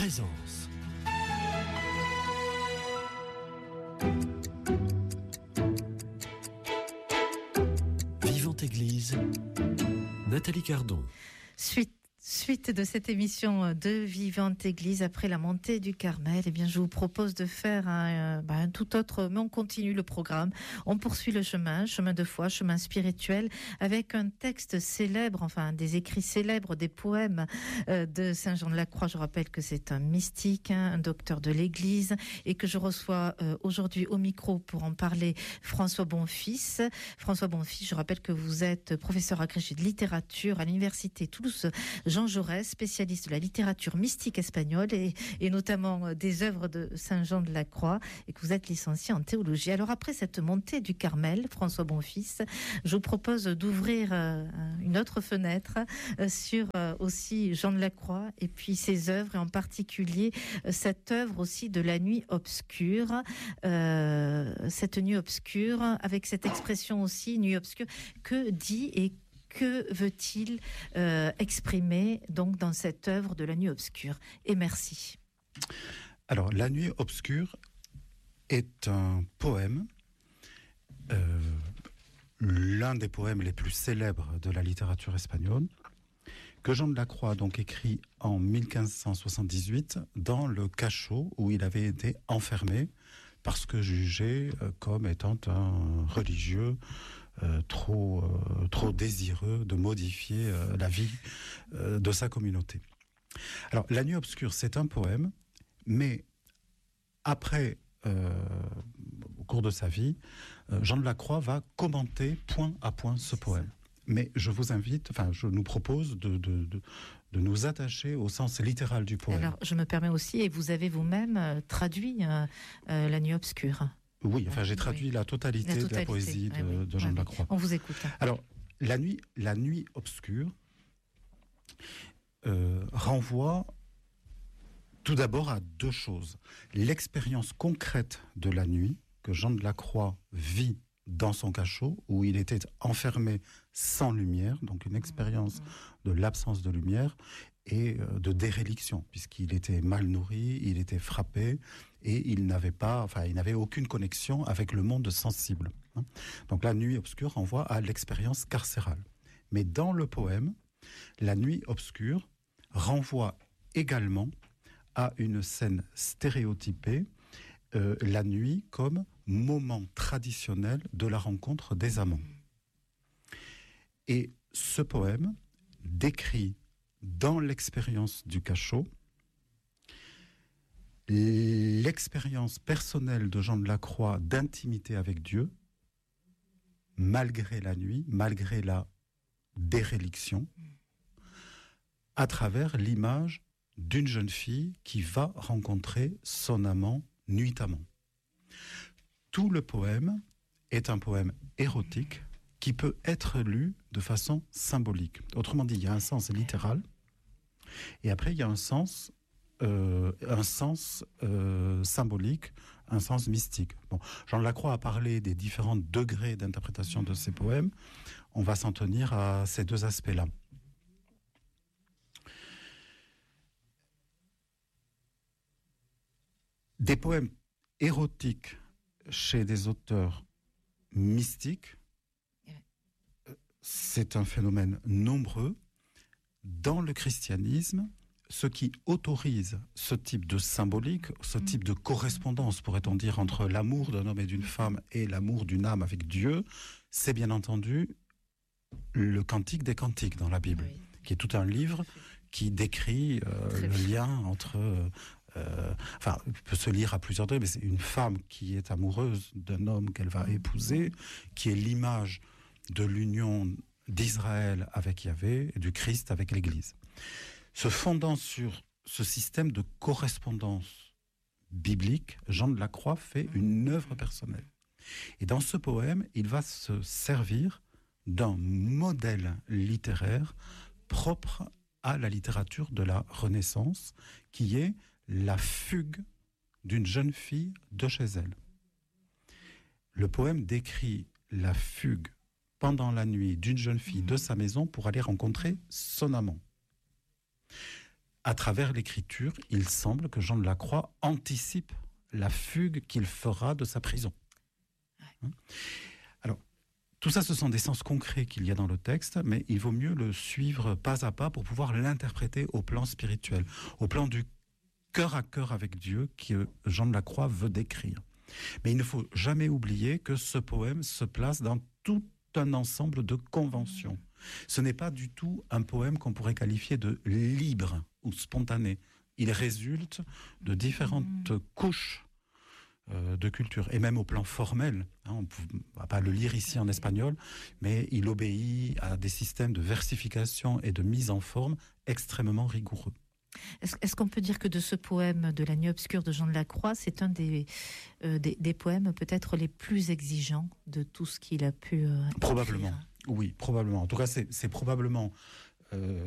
présence. Vivante Église, Nathalie Cardon. Suite de cette émission de Vivante Église après la montée du Carmel, eh bien, je vous propose de faire un tout autre, mais on continue le programme. On poursuit le chemin de foi, chemin spirituel, avec un texte célèbre, enfin, des écrits célèbres, des poèmes de Saint Jean de la Croix. Je rappelle que c'est un mystique, un docteur de l'Église, et que je reçois aujourd'hui au micro pour en parler François Bonfils. François Bonfils, je rappelle que vous êtes professeur agrégé de littérature à l'université Toulouse Jean Jaurès, spécialiste de la littérature mystique espagnole et notamment des œuvres de Saint Jean de la Croix, et que vous êtes licencié en théologie. Alors après cette montée du Carmel, François Bonfils, je vous propose d'ouvrir une autre fenêtre sur aussi Jean de la Croix et puis ses œuvres, et en particulier cette œuvre aussi de la nuit obscure, cette nuit obscure, avec cette expression aussi, nuit obscure, que dit et que veut-il exprimer donc dans cette œuvre de la nuit obscure? Et merci. Alors, la nuit obscure est un poème, l'un des poèmes les plus célèbres de la littérature espagnole, que Jean de la Croix a donc écrit en 1578 dans le cachot où il avait été enfermé parce que jugé comme étant un religieux trop désireux de modifier la vie de sa communauté. Alors, La Nuit obscure, c'est un poème, mais après, au cours de sa vie, Jean de la Croix va commenter point à point ce poème. Mais je nous propose de nous attacher au sens littéral du poème. Alors, je me permets aussi, et vous avez vous-même traduit La Nuit obscure. Oui, enfin j'ai traduit la totalité de la poésie de Jean de la Croix. On vous écoute. Alors, la nuit obscure renvoie tout d'abord à deux choses. L'expérience concrète de la nuit que Jean de la Croix vit dans son cachot, où il était enfermé sans lumière, donc une expérience de l'absence de lumière et de déréliction, puisqu'il était mal nourri, il était frappé, et il n'avait aucune connexion avec le monde sensible. Donc la nuit obscure renvoie à l'expérience carcérale. Mais dans le poème, la nuit obscure renvoie également à une scène stéréotypée, la nuit comme moment traditionnel de la rencontre des amants. Et ce poème décrit dans l'expérience du cachot l'expérience personnelle de Jean de la Croix d'intimité avec Dieu, malgré la nuit, malgré la déréliction, à travers l'image d'une jeune fille qui va rencontrer son amant nuitamment. Tout le poème est un poème érotique qui peut être lu de façon symbolique. Autrement dit, il y a un sens littéral, et après il y a un sens symbolique, un sens mystique. Bon, Jean de la Croix a parlé des différents degrés d'interprétation de ces poèmes. On va s'en tenir à ces deux aspects-là. Des poèmes érotiques chez des auteurs mystiques, c'est un phénomène nombreux. Dans le christianisme, ce qui autorise ce type de symbolique, ce type de correspondance, pourrait-on dire, entre l'amour d'un homme et d'une femme et l'amour d'une âme avec Dieu, c'est bien entendu le Cantique des Cantiques dans la Bible, qui est tout un livre qui décrit le lien entre... il peut se lire à plusieurs degrés, mais c'est une femme qui est amoureuse d'un homme qu'elle va épouser, qui est l'image de l'union d'Israël avec Yahvé et du Christ avec l'Église. Se fondant sur ce système de correspondance biblique, Jean de la Croix fait une œuvre personnelle. Et dans ce poème, il va se servir d'un modèle littéraire propre à la littérature de la Renaissance, qui est la fugue d'une jeune fille de chez elle. Le poème décrit la fugue pendant la nuit d'une jeune fille de sa maison pour aller rencontrer son amant. à travers l'écriture, il semble que Jean de la Croix anticipe la fugue qu'il fera de sa prison. Alors, tout ça, ce sont des sens concrets qu'il y a dans le texte, mais il vaut mieux le suivre pas à pas pour pouvoir l'interpréter au plan spirituel, au plan du cœur à cœur avec Dieu que Jean de la Croix veut décrire. Mais il ne faut jamais oublier que ce poème se place dans tout un ensemble de conventions. Ce n'est pas du tout un poème qu'on pourrait qualifier de libre ou spontané. Il résulte de différentes couches de culture, et même au plan formel. On ne va pas le lire ici en espagnol, mais il obéit à des systèmes de versification et de mise en forme extrêmement rigoureux. Est-ce qu'on peut dire que de ce poème de La Nuit obscure de Jean de la Croix, c'est un des poèmes peut-être les plus exigeants de tout ce qu'il a pu Probablement, écrire. oui, probablement. En tout cas, c'est probablement